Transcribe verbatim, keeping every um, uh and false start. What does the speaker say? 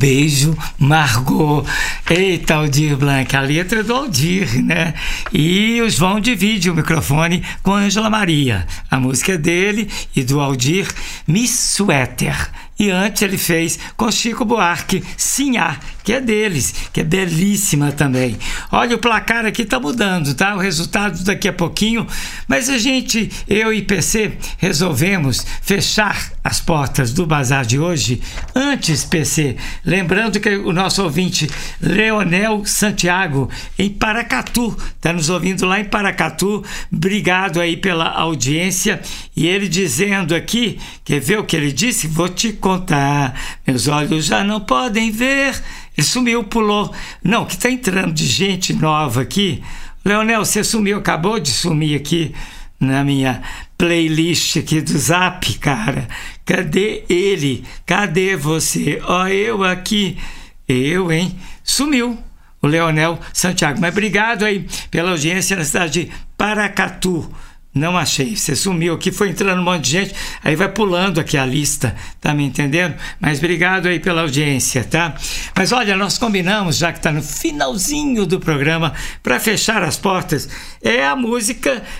Beijo, Margot. Eita, Aldir Blanc, a letra é do Aldir, né? E o João divide o microfone com Ângela Maria. A música é dele e do Aldir, Miss Sweater. E antes ele fez com Chico Buarque, Sinhá, que é deles, que é belíssima também. Olha, o placar aqui tá mudando, tá? O resultado daqui a pouquinho. Mas a gente, eu e P C, resolvemos fechar as portas do bazar de hoje. Antes, P C, lembrando que o nosso ouvinte Leonel Santiago, em Paracatu, está nos ouvindo lá em Paracatu. Obrigado aí pela audiência. E ele dizendo aqui, quer ver o que ele disse? Vou te contar. Meus olhos já não podem ver. Ele sumiu, pulou. Não, que está entrando de gente nova aqui. Leonel, você sumiu, acabou de sumir aqui na minha playlist aqui do Zap, cara. Cadê ele? Cadê você? Ó, eu aqui. Eu, hein? Sumiu o Leonel Santiago. Mas obrigado aí pela audiência na cidade de Paracatu. Não achei, você sumiu aqui, foi entrando um monte de gente, aí vai pulando aqui a lista, tá me entendendo? Mas obrigado aí pela audiência, tá? Mas olha, nós combinamos, já que tá no finalzinho do programa, para fechar as portas, é a música